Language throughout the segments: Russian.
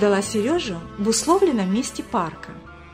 ждала Сережу в условленном месте парка.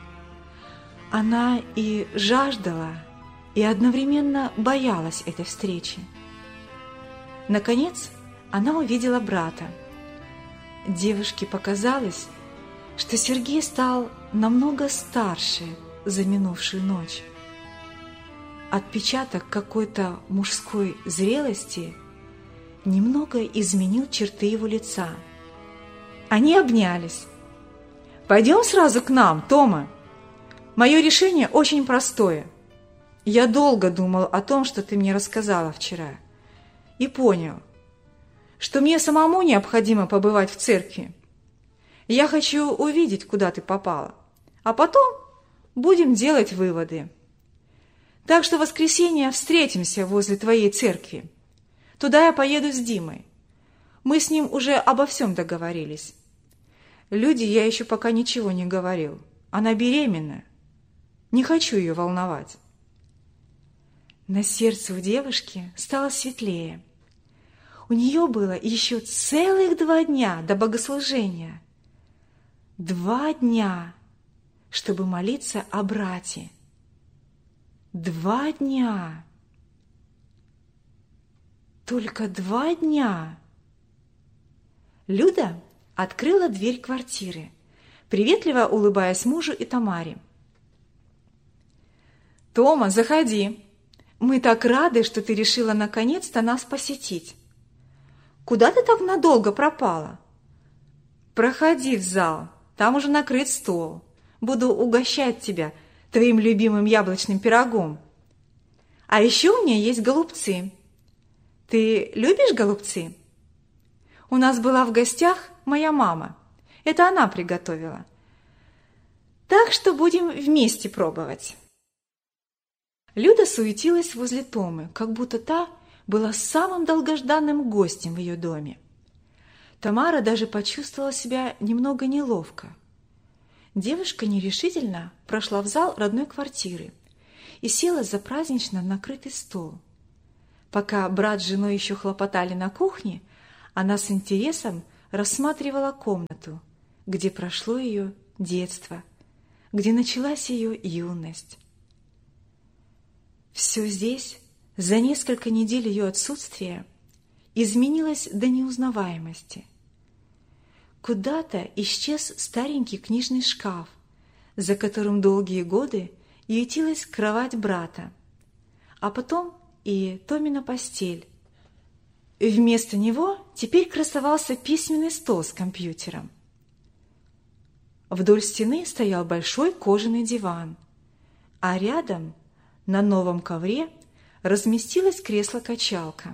Она и жаждала, и одновременно боялась этой встречи. Наконец, она увидела брата. Девушке показалось, что Сергей стал намного старше за минувшую ночь. Отпечаток какой-то мужской зрелости немного изменил черты его лица. Они обнялись. «Пойдем сразу к нам, Тома. Мое решение очень простое. Я долго думал о том, что ты мне рассказала вчера, и понял, что мне самому необходимо побывать в церкви. Я хочу увидеть, куда ты попала, а потом будем делать выводы. Так что в воскресенье встретимся возле твоей церкви. Туда я поеду с Димой. Мы с ним уже обо всем договорились. Люде я еще пока ничего не говорил. Она беременна. Не хочу ее волновать». На сердце у девушки стало светлее. У нее было еще целых 2 дня до богослужения. 2 дня, чтобы молиться о брате. 2 дня. Только 2 дня. Люда открыла дверь квартиры, приветливо улыбаясь мужу и Тамаре. «Тома, заходи. Мы так рады, что ты решила наконец-то нас посетить. Куда ты так надолго пропала? Проходи в зал, там уже накрыт стол. Буду угощать тебя твоим любимым яблочным пирогом. А еще у меня есть голубцы. Ты любишь голубцы? У нас была в гостях моя мама. Это она приготовила. Так что будем вместе пробовать». Люда суетилась возле Томы, как будто та была самым долгожданным гостем в ее доме. Тамара даже почувствовала себя немного неловко. Девушка нерешительно прошла в зал родной квартиры и села за празднично накрытый стол. Пока брат с женой еще хлопотали на кухне, она с интересом рассматривала комнату, где прошло ее детство, где началась ее юность. Все здесь, за несколько недель ее отсутствия, изменилось до неузнаваемости. Куда-то исчез старенький книжный шкаф, за которым долгие годы ютилась кровать брата, а потом и Томина постель. Вместо него теперь красовался письменный стол с компьютером. Вдоль стены стоял большой кожаный диван, а рядом на новом ковре разместилось кресло-качалка.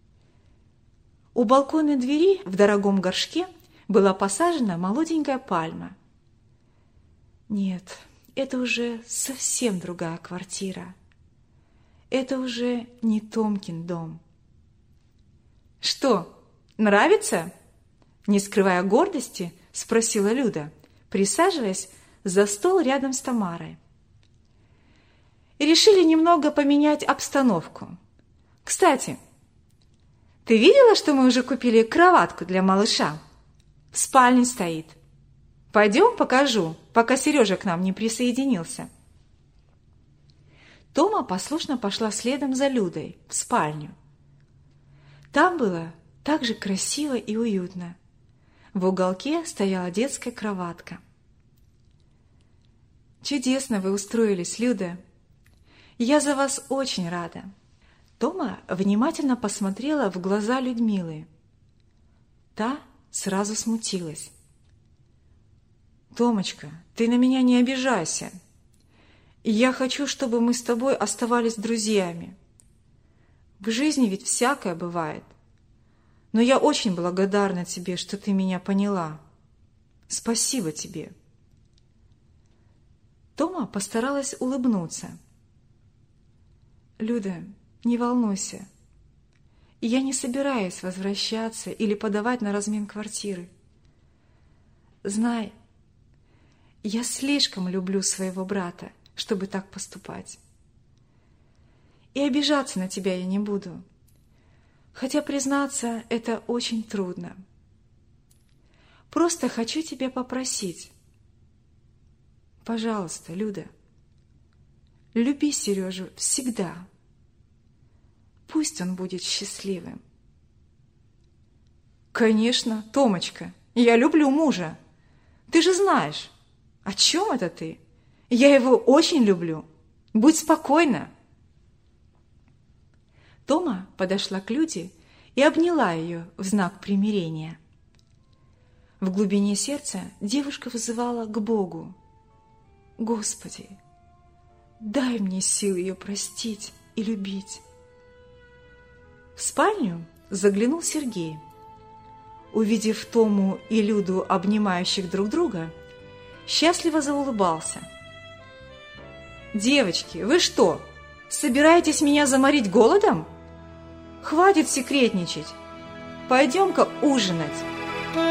У балконной двери в дорогом горшке была посажена молоденькая пальма. Нет, это уже совсем другая квартира. Это уже не Томкин дом. «Что, нравится?» Не скрывая гордости, спросила Люда, присаживаясь за стол рядом с Тамарой. Решили немного поменять обстановку. Кстати, ты видела, что мы уже купили кроватку для малыша? В спальне стоит. Пойдем покажу, пока Сережа к нам не присоединился». Тома послушно пошла следом за Людой в спальню. Там было так же красиво и уютно. В уголке стояла детская кроватка. «Чудесно вы устроились, Люда. Я за вас очень рада». Тома внимательно посмотрела в глаза Людмилы. Та сразу смутилась. «Томочка, ты на меня не обижайся. Я хочу, чтобы мы с тобой оставались друзьями. В жизни ведь всякое бывает. Но я очень благодарна тебе, что ты меня поняла. Спасибо тебе». Тома постаралась улыбнуться. «Люда, не волнуйся. Я не собираюсь возвращаться или подавать на размен квартиры. Знай, я слишком люблю своего брата, чтобы так поступать. И обижаться на тебя я не буду. Хотя, признаться, это очень трудно. Просто хочу тебя попросить. Пожалуйста, Люда, люби Сережу всегда. Пусть он будет счастливым. Конечно, Томочка, я люблю мужа. Ты же знаешь. О чем это ты? Я его очень люблю. Будь спокойна. Тома подошла к Люде и обняла ее в знак примирения. В глубине сердца девушка вызывала к Богу: «Господи, дай мне сил ее простить и любить». В спальню заглянул Сергей. Увидев Тому и Люду, обнимающих друг друга, счастливо заулыбался. «Девочки, вы что, собираетесь меня заморить голодом? Хватит секретничать. Пойдем-ка ужинать».